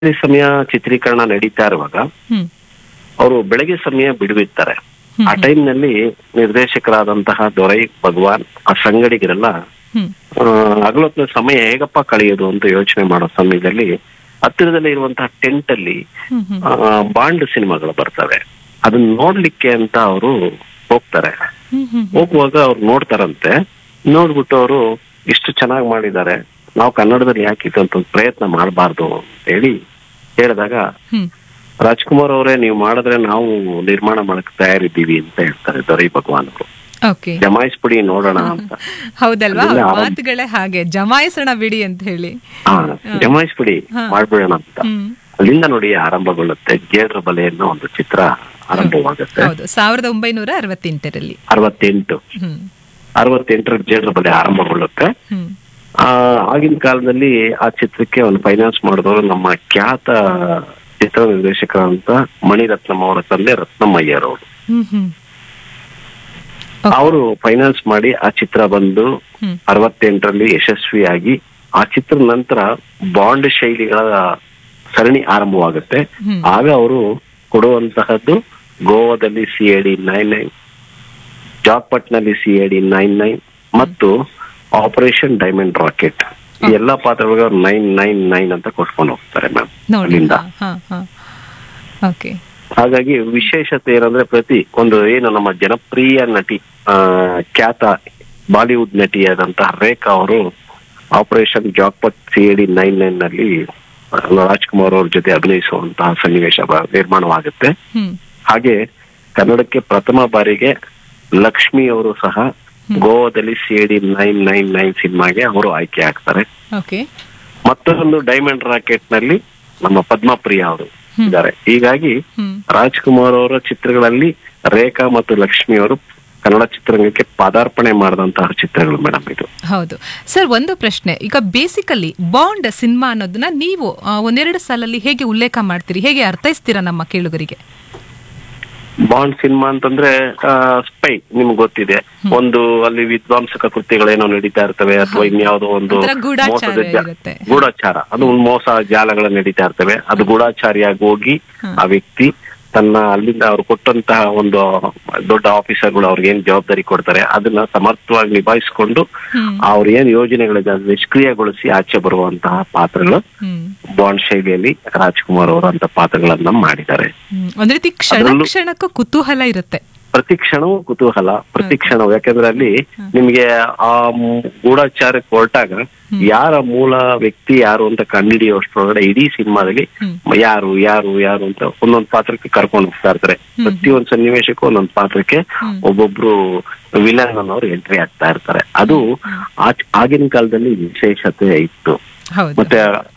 ಸಮಯ ಚಿತ್ರೀಕರಣ ನಡೀತಾ ಇರುವಾಗ ಹ್ಮ್ ಅವರು ಬೆಳಗ್ಗೆ ಸಮಯ ಬಿಡುವಿರ್ತಾರೆ. ಹ್ಮ್ ಆ ಟೈಮ್ ನಲ್ಲಿ ನಿರ್ದೇಶಕರಾದಂತಹ ದೊರೈ ಭಗವಾನ್ ಆ ಸಂಗಡಿಗರೆಲ್ಲ ಹ್ಮ್ ಹಗಲೊತ್ತಿನ ಸಮಯ ಹೇಗಪ್ಪ ಕಳೆಯೋದು ಅಂತ ಯೋಚನೆ ಮಾಡೋ ಸಮಯದಲ್ಲಿ ಹತ್ತಿರದಲ್ಲಿ ಇರುವಂತಹ ಟೆಂಟ್ ಅಲ್ಲಿ ಹ್ಮ್ ಹ್ಮ್ ಬಾಂಡ್ ಸಿನಿಮಾಗಳು ಬರ್ತವೆ. ಅದನ್ನ ನೋಡ್ಲಿಕ್ಕೆ ಅಂತ ಅವರು ಹೋಗ್ತಾರೆ. ಹ್ಮ್ ಹ್ಮ್ ಹೋಗುವಾಗ ಅವ್ರು ನೋಡ್ತಾರಂತೆ. ನೋಡ್ಬಿಟ್ಟು ಅವರು ಇಷ್ಟು ಚೆನ್ನಾಗಿ ಮಾಡಿದ್ದಾರೆ, ನಾವು ಕನ್ನಡದಲ್ಲಿ ಯಾಕೆ ಇದಂತ ಒಂದು ಪ್ರಯತ್ನ ಮಾಡಬಾರ್ದು ಅಂತ ಹೇಳಿ ಹೇಳಿದಾಗ, ಹ್ಮ್ ರಾಜ್ಕುಮಾರ್ ಅವರೇ ನೀವು ಮಾಡಿದ್ರೆ ನಾವು ನಿರ್ಮಾಣ ಮಾಡಕ್ ತಯಾರಿದ್ದೀವಿ ಅಂತ ಹೇಳ್ತಾರೆ ದೊರೈ ಭಗವಾನ್ ಅವರು. ಓಕೆ ಜಮಾಯಿಸ್ಬಿಡಿ ನೋಡೋಣ ಅಂತ. ಹೌದಲ್ವಾ ಅಲ್ಲಿಂದ ಆರಂಭ. ಮಾತುಗಳೇ ಹಾಗೆ ಜಮಾಯಿಸೋಣ ಬಿಡಿ ಅಂತ ಹೇಳಿ. ಹಾ, ಜಮಾಯಿಸ್ಬಿಡಿ ಮಾಡ್ಬಿಡೋಣ ಅಂತ. ಹ್ಮ್ ಅಲ್ಲಿಂದ ನೋಡಿ ಆರಂಭಗೊಳ್ಳುತ್ತೆ ಜೇಡ್ರ ಬಲೆ ಅನ್ನೋ ಒಂದು ಚಿತ್ರ ಆರಂಭವಾಗುತ್ತೆ. ಹೌದು 1968ರಲ್ಲಿ. 68 ಹ್ಮ್ 68 ಜೇಡ್ರ ಬಲೆ ಆರಂಭಗೊಳ್ಳುತ್ತೆ. ಹ್ಮ್ ಆಗಿನ ಕಾಲದಲ್ಲಿ ಆ ಚಿತ್ರಕ್ಕೆ ಒಂದು ಫೈನಾನ್ಸ್ ಮಾಡಿದವರು ನಮ್ಮ ಖ್ಯಾತ ಚಿತ್ರ ನಿರ್ದೇಶಕರಂತ ಮಣಿರತ್ನಂ ಅವರ ತಂದೆ ರತ್ನಮ್ಮಯ್ಯರ್ ಅವರು. ಹ್ಮ್ ಹ್ಮ್ ಅವರು ಫೈನಾನ್ಸ್ ಮಾಡಿ ಆ ಚಿತ್ರ ಬಂದು ಹ್ಮ್ 68ರಲ್ಲಿ ಯಶಸ್ವಿಯಾಗಿ ಆ ಚಿತ್ರದ ನಂತರ ಬಾಂಡ್ ಶೈಲಿಗಳ ಸರಣಿ ಆರಂಭವಾಗುತ್ತೆ. ಹ್ಮ್ ಆಗ ಅವರು ಕೊಡುವಂತಹದ್ದು ಗೋವಾದಲ್ಲಿ CID 99, ಜಾಕ್ಪಟ್ನಲ್ಲಿ CID 99 ಮತ್ತು ಆಪರೇಷನ್ ಡೈಮಂಡ್ ರಾಕೆಟ್ ಈ ಎಲ್ಲಾ ಪಾತ್ರಗಳಿಗೆ ಅವ್ರು 999 ಅಂತ ಕೊಟ್ಕೊಂಡು ಹೋಗ್ತಾರೆ ಮ್ಯಾಮ್ ನೋಡಿ. ಅಲ್ಲಿಂದ. ಓಕೆ. ಹಾಗಾಗಿ ವಿಶೇಷತೆ ಏನಂದ್ರೆ ಪ್ರತಿ ಒಂದು ಏನು ನಮ್ಮ ಜನಪ್ರಿಯ ನಟಿ ಖ್ಯಾತ ಬಾಲಿವುಡ್ ನಟಿಯಾದಂತಹ ರೇಖಾ ಅವರು ಆಪರೇಷನ್ ಜಾಕ್ಪಟ್ CID 99 ನಲ್ಲಿ ರಾಜ್ಕುಮಾರ್ ಅವ್ರ ಜೊತೆ ಅಭಿನಯಿಸುವಂತಹ ಸನ್ನಿವೇಶ ನಿರ್ಮಾಣವಾಗುತ್ತೆ. ಹ್ಮ್ ಹಾಗೆ ಕನ್ನಡಕ್ಕೆ ಪ್ರಥಮ ಬಾರಿಗೆ ಲಕ್ಷ್ಮಿ ಅವರು ಸಹ ಗೋವಾದಲ್ಲಿ CID 999 ಸಿನಿಮಾಗೆ ಅವರು ಆಯ್ಕೆ ಆಗ್ತಾರೆ. ಓಕೆ. ಮತ್ತೊಂದು ಡೈಮಂಡ್ ರಾಕೆಟ್ ನಲ್ಲಿ ನಮ್ಮ ಪದ್ಮಪ್ರಿಯ ಅವರು ಇದ್ದಾರೆ. ಹೀಗಾಗಿ ಹ್ಮ್ ರಾಜ್ಕುಮಾರ್ ಅವರ ಚಿತ್ರಗಳಲ್ಲಿ ರೇಖಾ ಮತ್ತು ಲಕ್ಷ್ಮಿ ಅವರು ಕನ್ನಡ ಚಿತ್ರರಂಗಕ್ಕೆ ಪಾದಾರ್ಪಣೆ ಮಾಡಿದಂತಹ ಚಿತ್ರಗಳು ಮೇಡಮ್ ಇದು. ಹೌದು ಸರ್, ಒಂದು ಪ್ರಶ್ನೆ. ಈಗ ಬೇಸಿಕಲಿ ಬಾಂಡ್ ಸಿನಿಮಾ ಅನ್ನೋದನ್ನ ನೀವು ಒಂದೆರಡು ಸಾಲಲ್ಲಿ ಹೇಗೆ ಉಲ್ಲೇಖ ಮಾಡ್ತೀರಿ, ಹೇಗೆ ಅರ್ಥೈಸ್ತೀರಾ ನಮ್ಮ ಕೇಳುಗರಿಗೆ? ಬಾಂಡ್ ಸಿನಿಮಾ ಅಂತಂದ್ರೆ ಸ್ಪೈ ನಿಮ್ಗೆ ಗೊತ್ತಿದೆ, ಒಂದು ಅಲ್ಲಿ ವಿಧ್ವಂಸಕ ಕೃತ್ಯಗಳೇನೋ ನಡೀತಾ ಇರ್ತವೆ ಅಥವಾ ಇನ್ಯಾವುದೋ ಒಂದು ಒಂಥರ ಗೂಢಾಚಾರ ಮೋಸದ ಇರುತ್ತೆ. ಗೂಢಾಚಾರ, ಅದು ಒಂದು ಮೋಸ ಜಾಲಗಳು ನಡೀತಾ ಇರ್ತವೆ. ಅದು ಗೂಢಾಚಾರಿಯಾಗಿ ಹೋಗಿ ಆ ವ್ಯಕ್ತಿ ತನ್ನ ಅಲ್ಲಿಂದ ಅವ್ರು ಕೊಟ್ಟಂತಹ ಒಂದು ದೊಡ್ಡ ಆಫೀಸರ್ಗಳು ಅವ್ರಿಗೆ ಏನ್ ಜವಾಬ್ದಾರಿ ಕೊಡ್ತಾರೆ ಅದನ್ನ ಸಮರ್ಥವಾಗಿ ನಿಭಾಯಿಸಿಕೊಂಡು ಅವ್ರ ಏನ್ ಯೋಜನೆಗಳಿದೆ ಅದನ್ನ ನಿಷ್ಕ್ರಿಯಗೊಳಿಸಿ ಆಚೆ ಬರುವಂತಹ ಪಾತ್ರಗಳು ಬಾಂಡ್ ಶೈಲಿಯಲ್ಲಿ ರಾಜ್ಕುಮಾರ್ ಅವರು ಅಂತ ಪಾತ್ರಗಳನ್ನ ಮಾಡಿದ್ದಾರೆ. ಒಂದ್ ರೀತಿ ಕ್ಷಣಕ್ಕೂ ಕುತೂಹಲ ಇರುತ್ತೆ. ಪ್ರತಿ ಕ್ಷಣವೂ ಕುತೂಹಲ, ಪ್ರತಿ ಕ್ಷಣವೂ. ಯಾಕಂದ್ರೆ ಅಲ್ಲಿ ನಿಮ್ಗೆ ಆ ಗೂಢಾಚಾರಕ್ಕೆ ಹೊರಟಾಗ ಯಾರ ಮೂಲ ವ್ಯಕ್ತಿ ಯಾರು ಅಂತ ಕಂಡುಹಿಡಿಯುವಷ್ಟರೊಳಗಡೆ ಇಡೀ ಸಿನಿಮಾದಲ್ಲಿ ಯಾರು ಯಾರು ಯಾರು ಅಂತ ಒಂದೊಂದು ಪಾತ್ರಕ್ಕೆ ಕರ್ಕೊಂಡು ಹೋಗ್ತಾ ಇರ್ತಾರೆ. ಪ್ರತಿಯೊಂದು ಸನ್ನಿವೇಶಕ್ಕೂ ಒಂದೊಂದು ಪಾತ್ರಕ್ಕೆ ಒಬ್ಬೊಬ್ರು ವಿಲನ್ ಅನ್ನೋರು ಎಂಟ್ರಿ ಆಗ್ತಾ ಇರ್ತಾರೆ. ಅದು ಆಗಿನ ಕಾಲದಲ್ಲಿ ವಿಶೇಷತೆ ಇತ್ತು. ಮತ್ತೆ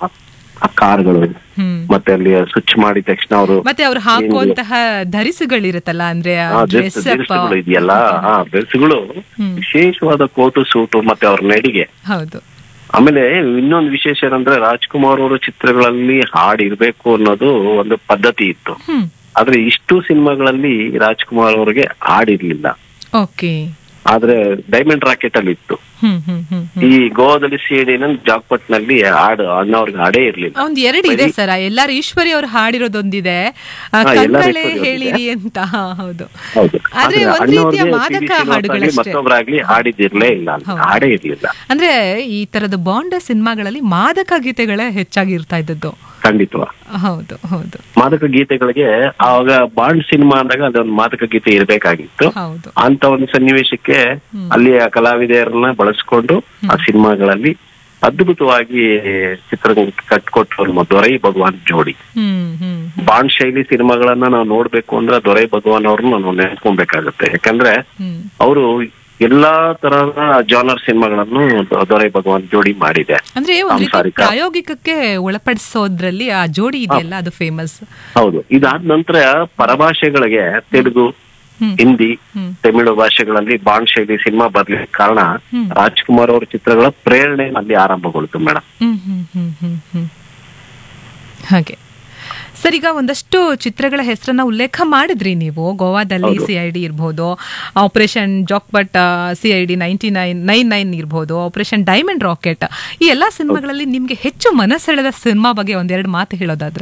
ಆ ಕಾರ್ಗಳು ಮತ್ತೆ ಅಲ್ಲಿ ಸ್ವಿಚ್ ಮಾಡಿದ ತಕ್ಷಣ ಅವರು ಮತ್ತೆ ಅವ್ರು ಹಾಕುವಂತಹ ಧರಿಸುಗಳಿರುತ್ತಲ್ಲ, ಅಂದ್ರೆ ಧರಿಸುಗಳು ಇದೆಯಲ್ಲ, ಆ ಧರಿಸುಗಳು ವಿಶೇಷವಾದ ಕೋಟು ಸೂಟು ಮತ್ತೆ ಅವ್ರ ನಡಿಗೆ. ಹೌದು. ಆಮೇಲೆ ಇನ್ನೊಂದು ವಿಶೇಷ ಏನಂದ್ರೆ ರಾಜ್ಕುಮಾರ್ ಅವರ ಚಿತ್ರಗಳಲ್ಲಿ ಹಾಡ್ ಇರ್ಬೇಕು ಅನ್ನೋದು ಒಂದು ಪದ್ಧತಿ ಇತ್ತು. ಆದ್ರೆ ಇಷ್ಟು ಸಿನಿಮಾಗಳಲ್ಲಿ ರಾಜ್ಕುಮಾರ್ ಅವರಿಗೆ ಹಾಡಿರ್ಲಿಲ್ಲ. ಓಕೆ. ಆದ್ರೆ ಡೈಮಂಡ್ ರಾಕೆಟ್ ಅಲ್ಲಿ ಇತ್ತು. ಈ ಗೋವಾದಲ್ಲಿ CID ಜಾಕ್ಪಟ್ ನಲ್ಲಿ ಹಾಡು ಅಣ್ಣವ್ರಿಗೆ ಹಾಡೇ ಇರ್ಲಿಲ್ಲ. ಒಂದ್ ಎರಡು ಇದೆ ಸರ್, ಎಲ್ಲಾರು ಈಶ್ವರಿ ಅವ್ರು ಹಾಡಿರೋದೊಂದಿದೆ, ಕಂಗಳೇ ಹೇಳಿರಿ ಅಂತ. ಹೌದು. ಆದ್ರೆ ಒಂದ್ ರೀತಿಯ ಮಾದಕ ಹಾಡುಗಳಷ್ಟೇ, ಮತ್ತೊಬ್ಬರಾಗ್ಲಿ ಹಾಡಿದಿರ್ಲೇ ಇಲ್ಲ, ಹಾಡೇ ಇರ್ಲಿಲ್ಲ. ಅಂದ್ರೆ ಈ ತರದ ಬಾಂಡ್ ಸಿನಿಮಾಗಳಲ್ಲಿ ಮಾದಕ ಗೀತೆಗಳೇ ಹೆಚ್ಚಾಗಿ ಇರ್ತಾ ಇದ್ದದ್ದು. ಖಂಡಿತವಾ. ಹೌದು ಹೌದು. ಮಾದಕ ಗೀತೆಗಳಿಗೆ ಆವಾಗ ಬಾಂಡ್ ಸಿನಿಮಾ ಅಂದಾಗ ಅದೊಂದು ಮಾದಕ ಗೀತೆ ಇರ್ಬೇಕಾಗಿತ್ತು. ಅಂತ ಒಂದು ಸನ್ನಿವೇಶಕ್ಕೆ ಅಲ್ಲಿಯ ಕಲಾವಿದರನ್ನ ಬಳಸ್ಕೊಂಡು ಆ ಸಿನಿಮಾಗಳಲ್ಲಿ ಅದ್ಭುತವಾಗಿ ಚಿತ್ರರಂಗಕ್ಕೆ ಕಟ್ಕೊಟ್ಟು ನಮ್ಮ ದೊರೈ ಭಗವಾನ್ ಜೋಡಿ. ಬಾಂಡ್ ಶೈಲಿ ಸಿನಿಮಾಗಳನ್ನ ನಾವು ನೋಡ್ಬೇಕು ಅಂದ್ರೆ ದೊರೈ ಭಗವಾನ್ ಅವ್ರನ್ನ ನಾವು ನೆನ್ಸ್ಕೊಬೇಕಾಗತ್ತೆ. ಯಾಕಂದ್ರೆ ಅವರು ಎಲ್ಲಾ ತರಹದ ಜಾನರ್ ಸಿನಿಮಾಗಳನ್ನು ದೊರೈ ಭಗವಾನ್ ಜೋಡಿ ಮಾಡಿದೆ. ಅಂದ್ರೆ ಪ್ರಾಯೋಗಿಕಕ್ಕೆ ಒಳಪಡಿಸೋದ್ರಲ್ಲಿ ಆ ಜೋಡಿ ಇದೆಯಲ್ಲ, ಅದು ಫೇಮಸ್. ಹೌದು. ಇದಾದ ನಂತರ ಪರಭಾಷೆಗಳಿಗೆ ತೆಲುಗು, ಹಿಂದಿ, ತಮಿಳು ಭಾಷೆಗಳಲ್ಲಿ ಬಾಂಡ್ ಶೈಲಿ ಸಿನಿಮಾ ಬರ್ಲಿಕ್ಕೆ ಕಾರಣ ರಾಜ್ಕುಮಾರ್ ಅವ್ರ ಚಿತ್ರಗಳ ಪ್ರೇರಣೆ ಅಲ್ಲಿ ಆರಂಭಗೊಳ್ತು ಮೇಡಮ್. ಹಾಗೆ ಸರ್, ಈಗ ಒಂದಷ್ಟು ಚಿತ್ರಗಳ ಹೆಸರನ್ನ ಉಲ್ಲೇಖ ಮಾಡಿದ್ರಿ ನೀವು. ಗೋವಾದಲ್ಲಿ CID ಇರ್ಬೋದು, ಆಪರೇಷನ್ ಜಾಕ್ಬಟ್ CID 99 ಇರ್ಬೋದು, ಆಪರೇಷನ್ ಡೈಮಂಡ್ ರಾಕೆಟ್, ಈ ಎಲ್ಲಾ ಸಿನಿಮಾಗಳಲ್ಲಿ ನಿಮ್ಗೆ ಹೆಚ್ಚು ಮನಸೆಳೆದ ಸಿನಿಮಾ ಬಗ್ಗೆ ಒಂದೆರಡು ಮಾತು ಹೇಳೋದಾದ್ರೆ?